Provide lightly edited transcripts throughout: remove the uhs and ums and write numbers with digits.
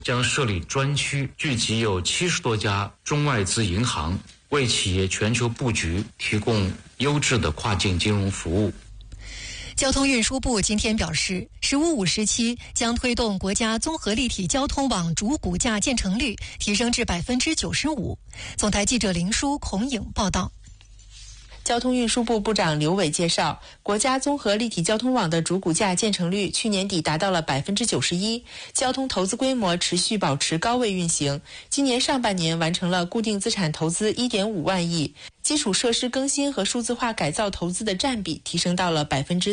将设立专区，聚集有70多家中外资银行，为企业全球布局提供优质的跨境金融服务。 交通运输部今天表示，“15+5”时期将推动国家综合立体交通网主骨架建成率提升至95%。总台记者林舒、孔颖报道。 交通运输部部长刘伟介绍，国家综合立体交通网的主骨架建成率去年底达到了91%，交通投资规模持续保持高位运行。今年上半年完成了固定资产投资1.5万亿，基础设施更新和数字化改造投资的占比提升到了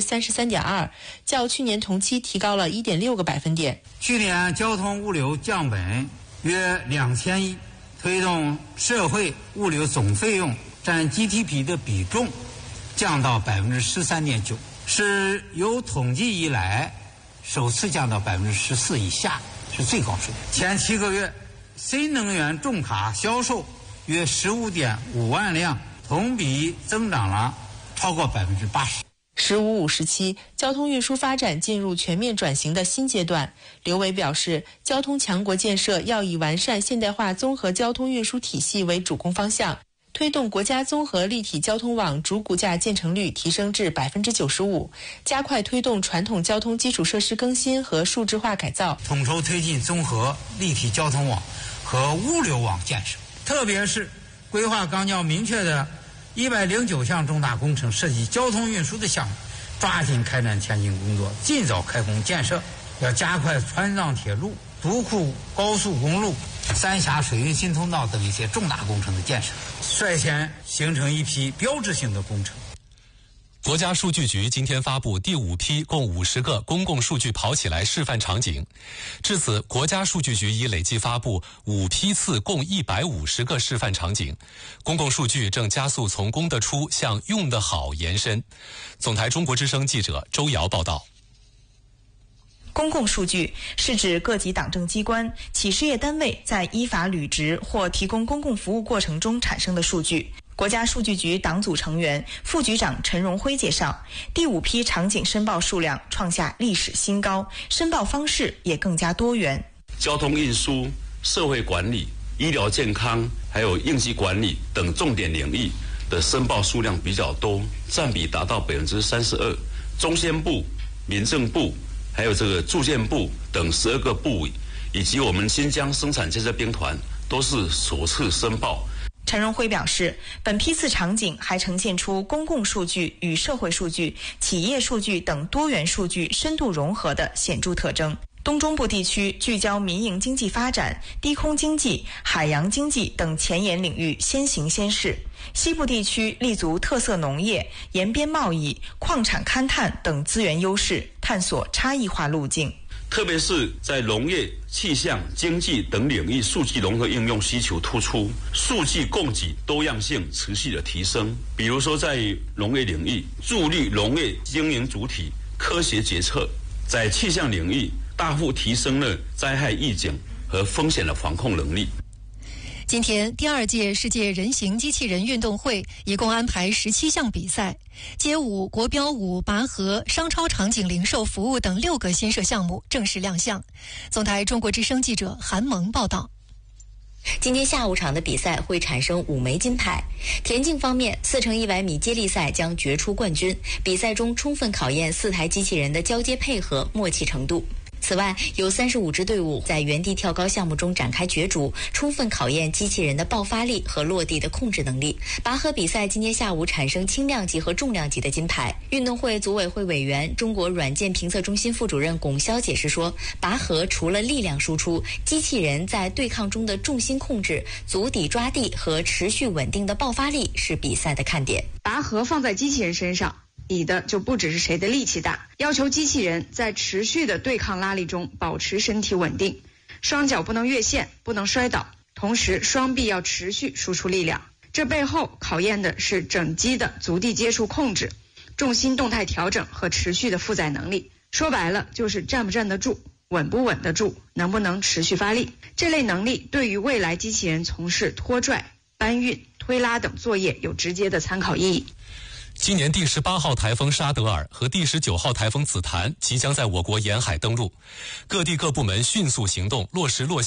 33.2%，较去年同期提高了1.6个百分点。 去年交通物流降本约2000亿，推动社会物流总费用占 GDP 的比重降到13.9%，是有统计以来首次降到14%以下，是最高水平。前7个月，新能源重卡销售约15.5万辆，同比增长了超过80%。 “15+5”时期，交通运输发展进入全面转型的新阶段。刘伟表示，交通强国建设要以完善现代化综合交通运输体系为主攻方向，推动国家综合立体交通网主骨架建成率提升至95%，加快推动传统交通基础设施更新和数字化改造， 统筹推进综合立体交通网和物流网建设，特别是规划纲要明确的109项重大工程涉及交通运输的项目，抓紧开展前期工作，尽早开工建设。要加快川藏铁路、独库高速公路、三峡水运新通道等一些重大工程的建设，率先形成一批标志性的工程。 国家数据局今天发布第5批共50个公共数据跑起来示范场景。至此，国家数据局已累计发布5批次共150个示范场景。公共数据正加速从公得出向用得好延伸。总台中国之声记者周瑶报道。 公共数据是指各级党政机关、企事业单位在依法履职或提供公共服务过程中产生的数据。国家数据局党组成员、副局长陈荣辉介绍，第5批场景申报数量创下历史新高，申报方式也更加多元。 交通运输、社会管理、医疗健康还有应急管理等重点领域的申报数量比较多，占比达到32%。中宣部、民政部还有这个住建部等12个部委，以及我们新疆生产建设兵团都是首次申报。 陈荣辉表示，本批次场景还呈现出公共数据与社会数据、企业数据等多元数据深度融合的显著特征。东中部地区聚焦民营经济发展、低空经济、海洋经济等前沿领域先行先试；西部地区立足特色农业、沿边贸易、矿产勘探等资源优势，探索差异化路径。 特别是在农业、气象、经济等领域，数据融合应用需求突出，数据供给多样性持续的提升。比如说，在农业领域，助力农业经营主体科学决策；在气象领域，大幅提升了灾害预警和风险的防控能力。 今天，第2届世界人形机器人运动会一共安排17项比赛，街舞、国标舞、拔河、商超场景零售服务等6个新设项目正式亮相。总台中国之声记者韩萌报道。 今天下午场的比赛会产生5枚金牌。田径方面，4乘100米接力赛将决出冠军，比赛中充分考验4台机器人的交接配合、默契程度。此外，有35支队伍在原地跳高项目中展开角逐，充分考验机器人的爆发力和落地的控制能力。拔河比赛今天下午产生轻量级和重量级的金牌。运动会组委会委员、中国软件评测中心副主任龚潇解释说，拔河除了力量输出，机器人在对抗中的重心控制、足底抓地和持续稳定的爆发力是比赛的看点。 拔河放在机器人身上，比的就不只是谁的力气大，要求机器人在持续的对抗拉力中保持身体稳定，双脚不能越线，不能摔倒，同时双臂要持续输出力量。这背后考验的是整机的足地接触控制、重心动态调整和持续的负载能力。说白了就是站不站得住，稳不稳得住，能不能持续发力。这类能力对于未来机器人从事拖拽、搬运、推拉等作业有直接的参考意义。 今年第18号台风沙德尔和第19号台风紫檀即将在我国沿海登陆，各地各部门迅速行动，落实落